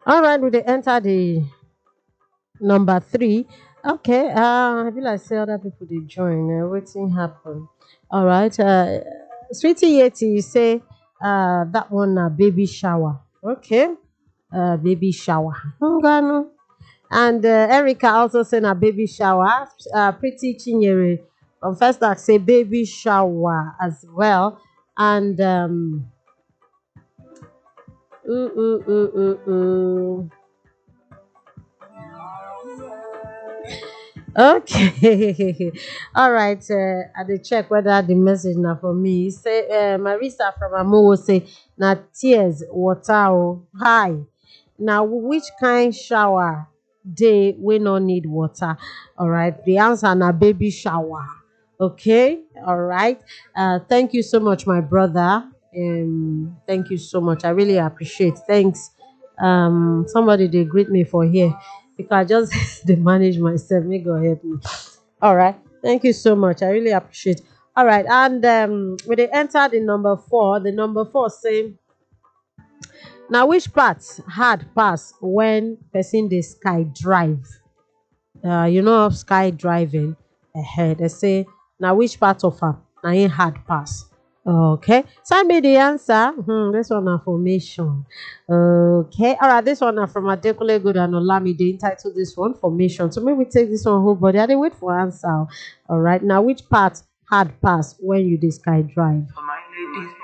All right, we dey enter the number three. Okay, I feel like say other people they join. Waiting happen. All right, Sweetie Yeti, you say that one baby shower. Okay, baby shower. Ngano. And Erica also saying a baby shower. Pretty Chinyere from First Act say baby shower as well. And ooh, ooh, ooh, ooh, ooh. Okay. All right. I dey check whether the message now for me. Say Marisa from Amowo say na tears water oh. Hi. Now which kind shower day we no need water? All right. The answer na baby shower. Okay. All right. Thank you so much, my brother. Thank you so much. I really appreciate. Thanks. Somebody they greet me for here because I just they manage myself. May God help me. All right. Thank you so much. I really appreciate. All right. And when they enter the number four say now which part hard pass when person dey sky drive? You know of sky driving ahead. They say now which part of am na him hard pass. Okay, send me the answer. This one na formation. Okay, all right. This one na from Adekunle Good and Olamide. Entitled this one formation. So maybe take this one whole body. I dey wait for answer. All right, now which part hard pass when you dey sky drive?